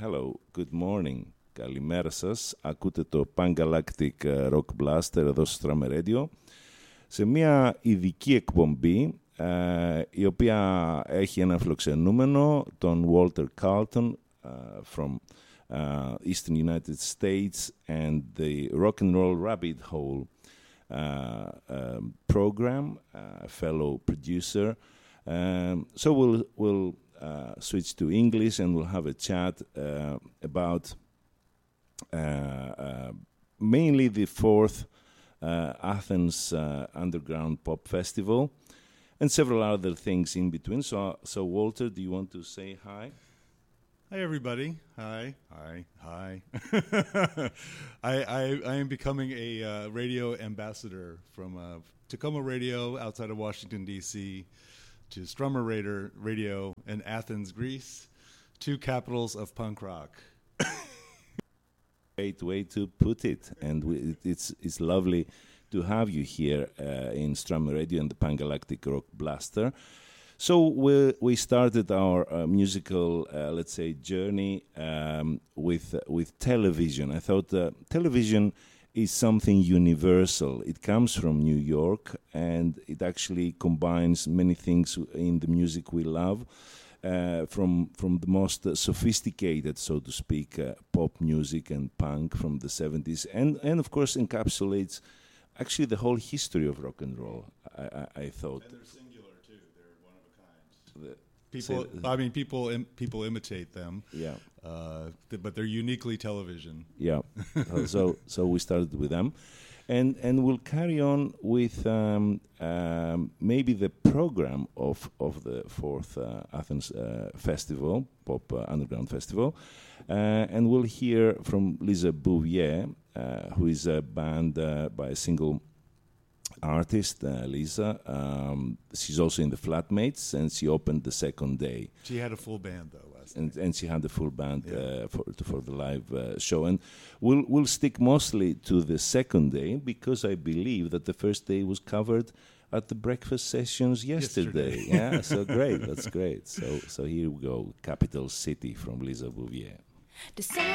Hello, good morning. Καλημέρα σας. Ακούτε το Pan-Galactic Rock Blaster εδώ στο Strammer Radio σε μια ειδική εκπομπή η οποία έχει ένα φιλοξενούμενο, τον Walter Carlton from Eastern United States and the Rock and Roll Rabbit Hole program, fellow producer. So we'll switch to English and we'll have a chat about mainly the fourth Athens Underground Pop Festival and several other things in between. So Walter, do you want to say hi? Hi, everybody. Hi. I am becoming a radio ambassador from Tacoma Radio outside of Washington, D.C., to Strummer Radio in Athens, Greece, two capitals of punk rock. Great way to put it. And it's lovely to have you here in Strummer Radio and the Pan-Galactic Rock Blaster. So we started our musical, let's say, journey with television. I thought television is something universal. It comes from New York, and it actually combines many things in the music we love, from the most sophisticated, so to speak, pop music and punk from the 70s, and of course encapsulates actually the whole history of rock and roll, I thought. And they're singular, too. They're one of a kind. People imitate them. Yeah. But they're uniquely television. Yeah. So we started with them. And we'll carry on with maybe the program of the fourth Athens Festival, Pop Underground Festival. And we'll hear from Lisa Bouvier, who is a band by a single artist, Lisa. She's also in the Flatmates, and she opened the second day. She had a full band, though, last night. And she had a full band for the live show. And we'll stick mostly to the second day, because I believe that the first day was covered at the breakfast sessions yesterday. Yeah, so great. That's great. So here we go. Capital City from Lisa Bouvier.